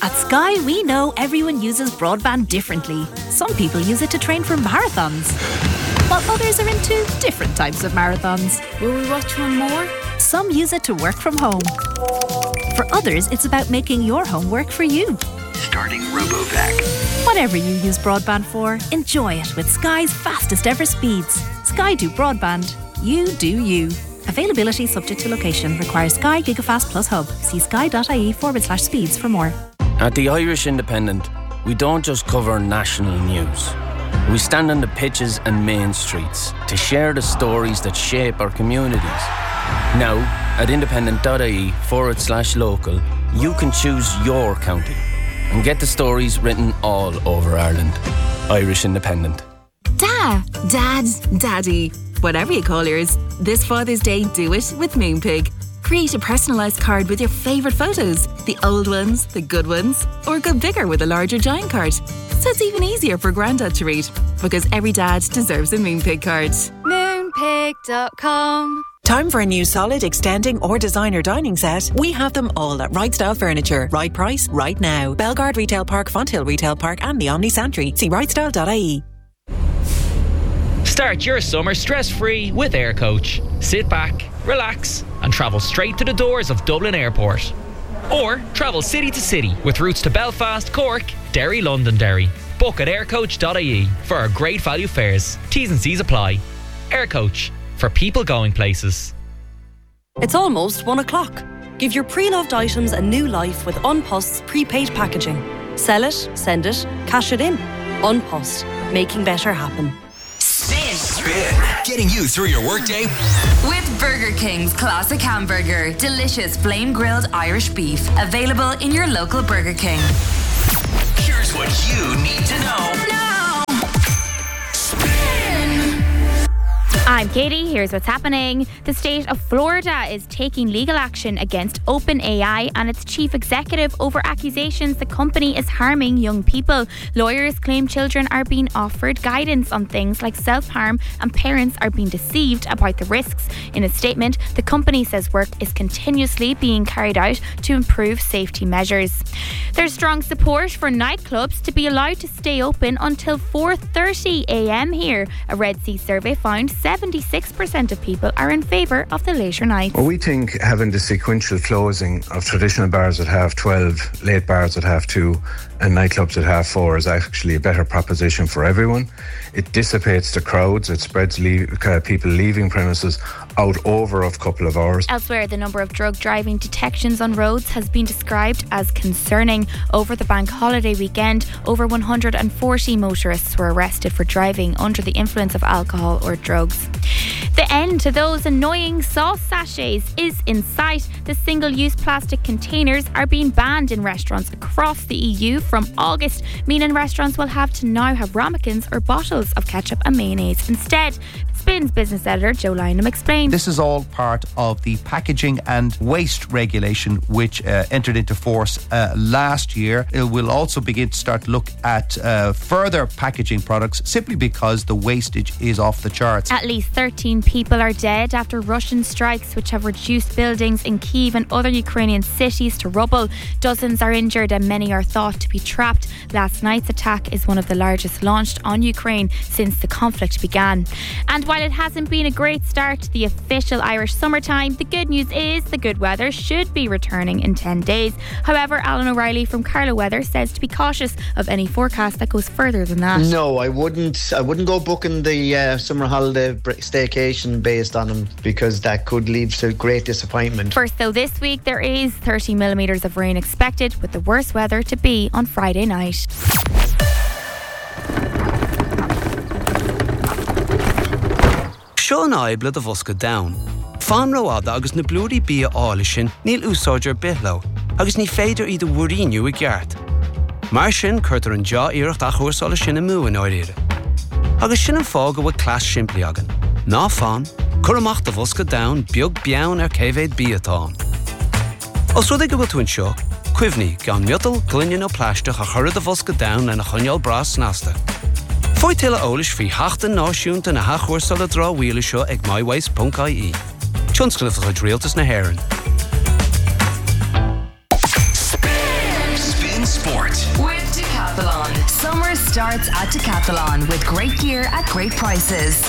At Sky, we know everyone uses broadband differently. Some people use it to train for marathons, while others are into different types of marathons. Will we watch one more? Some use it to work from home. For others, it's about making your home work for you. Starting RoboVac. Whatever you use broadband for, enjoy it with Sky's fastest ever speeds. Sky do broadband. You do you. Availability subject to location. Requires Sky Gigafast Plus Hub. See sky.ie/speeds for more. At the Irish Independent, we don't just cover national news. We stand on the pitches and main streets to share the stories that shape our communities. Now, at independent.ie/local, you can choose your county and get the stories written all over Ireland. Irish Independent. Dad, Daddy, whatever you call yours, this Father's Day, do it with Moonpig. Create a personalised card with your favourite photos, the old ones, the good ones, or go bigger with a larger giant card. So it's even easier for Grandad to read, because every dad deserves a Moonpig card. Moonpig.com. Time for a new solid, extending or designer dining set? We have them all at Right Style Furniture. Right price, right now. Bellegarde Retail Park, Fonthill Retail Park and the Omni Santry. See rightstyle.ie. Start your summer stress-free with Air Coach. Sit back, relax and travel straight to the doors of Dublin Airport. Or travel city to city with routes to Belfast, Cork, Derry, Londonderry. Book at aircoach.ie for our great value fares. T's and C's apply. Air Coach, for people going places. It's almost 1 o'clock. Give your pre-loved items a new life with Unpost's prepaid packaging. Sell it, send it, cash it in. Unpost, making better happen. Spin. Getting you through your workday. With Burger King's classic hamburger. Delicious flame-grilled Irish beef. Available in your local Burger King. Here's what you need to know. I'm Katie, here's what's happening. The state of Florida is taking legal action against OpenAI and its chief executive over accusations the company is harming young people. Lawyers claim children are being offered guidance on things like self-harm and parents are being deceived about the risks. In a statement, the company says work is continuously being carried out to improve safety measures. There's strong support for nightclubs to be allowed to stay open until 4:30 a.m. here. A Red C survey found 76% of people are in favour of the later nights. Well, we think having the sequential closing of traditional bars at 12:30, late bars at 2:30 and nightclubs at 4:30 is actually a better proposition for everyone. It dissipates the crowds, it spreads people leaving premises out over a couple of hours. Elsewhere, the number of drug driving detections on roads has been described as concerning. Over the bank holiday weekend, over 140 motorists were arrested for driving under the influence of alcohol or drugs. The end to those annoying sauce sachets is in sight. The single-use plastic containers are being banned in restaurants across the EU from August, meaning restaurants will have to now have ramekins or bottles of ketchup and mayonnaise instead. Spin's business editor Joe Lynham explained. This is all part of the packaging and waste regulation which entered into force last year. It will also begin to start to look at further packaging products simply because the wastage is off the charts. At least 13 people are dead after Russian strikes which have reduced buildings in Kyiv and other Ukrainian cities to rubble. Dozens are injured and many are thought to be trapped. Last night's attack is one of the largest launched on Ukraine since the conflict began. And while it hasn't been a great start to the official Irish summertime, the good news is the good weather should be returning in 10 days. However, Alan O'Reilly from Carlow Weather says to be cautious of any forecast that goes further than that. No, I wouldn't go booking the summer holiday staycation based on them because that could lead to great disappointment. First though, this week there is 30 millimetres of rain expected, with the worst weather to be on Friday night. Sean Ibla de Vosca Down. Fan roada agus na blúri bia ála sin níl úsáidir bithlo, agus ní féidir iad wuríniu a gceart. Mar sin chuirtar an já iirecht a chuirsála sin a múin áiríre. Agus sin an fág a bhfuil clas siimplí agan. Ná fan, chur amach de Vosca Down beag bean cévéid biatáin. Os rud go bhfuil tú an seo, cuimhní gan miotal glunne ó pláisteach a chur de Vosca Down na chuneal bras nasta. Foi tile ólis fí hachtan náisiúnta na hachhuirsal a drá bhíle seo ag myways.ie. Tionscliffe chuid réaltas na hÉireann. Spin sport. With Decathlon. Summer starts at Decathlon with great gear at great prices.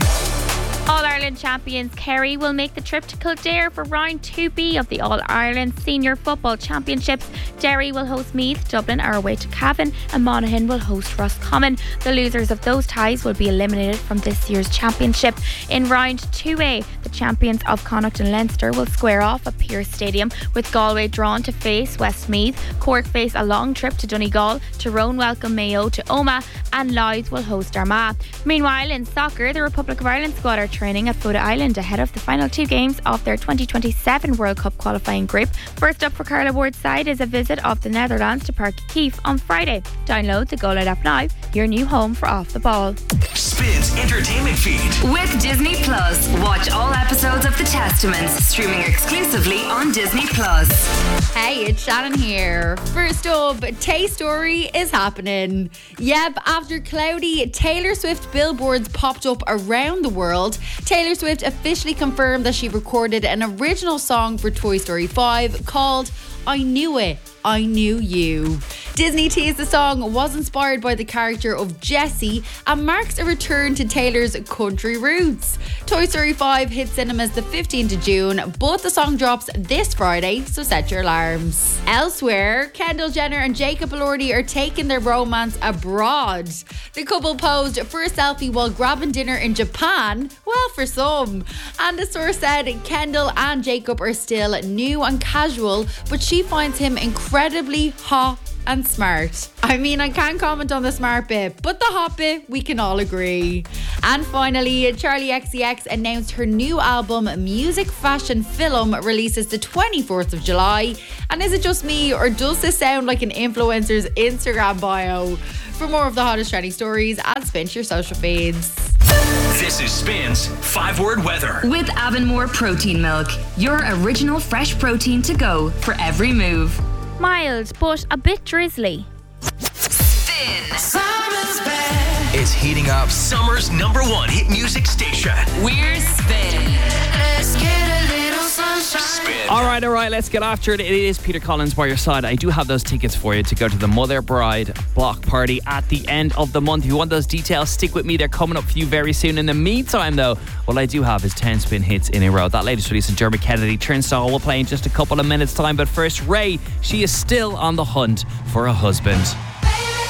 All-Ireland champions Kerry will make the trip to Kildare for round 2B of the All-Ireland Senior Football Championships. Derry will host Meath, Dublin are away to Cavan, and Monaghan will host Roscommon. The losers of those ties will be eliminated from this year's championship. In round 2A, the champions of Connacht and Leinster will square off at Pearse Stadium, with Galway drawn to face Westmeath. Cork face a long trip to Donegal, Tyrone welcome Mayo to Omagh, and Louth will host Armagh. Meanwhile, in soccer, the Republic of Ireland squad are training at Fota Island ahead of the final 2 games of their 2027 World Cup qualifying group. First up for Carla Ward's side is a visit of the Netherlands to Park Keefe on Friday. Download the Go Light app now, your new home for Off the Ball. Spins entertainment feed. With Disney Plus, watch all episodes of The Testaments streaming exclusively on Disney Plus. Hey, it's Shannon here. First up, Tay Story is happening. Yep, after cloudy Taylor Swift billboards popped up around the world, Taylor Swift officially confirmed that she recorded an original song for Toy Story 5 called I Knew It, I Knew You. Disney teased the song was inspired by the character of Jessie and marks a return to Taylor's country roots. Toy Story 5 hits cinemas the 15th of June, but the song drops this Friday, so set your alarms. Elsewhere, Kendall Jenner and Jacob Elordi are taking their romance abroad. The couple posed for a selfie while grabbing dinner in Japan, well, for some. And the source said Kendall and Jacob are still new and casual, but she finds him incredibly hot and smart. I mean, I can't comment on the smart bit, but the hot bit, we can all agree. And finally, Charli XCX announced her new album, Music Fashion Film, releases the 24th of July. And is it just me, or does this sound like an influencer's Instagram bio? For more of the hottest trending stories, add Spin to your social feeds. This is Spin's 5-word weather. With Avonmore Protein Milk, your original fresh protein to go for every move. Mild, but a bit drizzly. Spin. Summer's back. It's heating up summer's #1 hit music station. We're Spin. Let's get a little sunshine. Spin. All right, let's get after it. It is Peter Collins by your side. I do have those tickets for you to go to the Mother Bride block party at the end of the month. If you want those details, stick with me. They're coming up for you very soon. In the meantime, though, what I do have is 10 spin hits in a row. That latest release of Dermot Kennedy, Turnstile, will play in just a couple of minutes' time. But first, Ray, she is still on the hunt for a husband.